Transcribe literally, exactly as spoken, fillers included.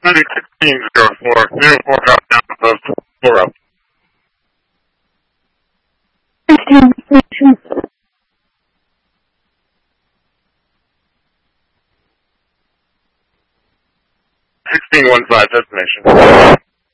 sixteen zero four, zero four drop down above four up. sixteen station. sixteen one five destination.